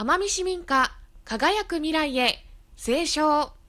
奄美市民歌輝く未来へ斉唱。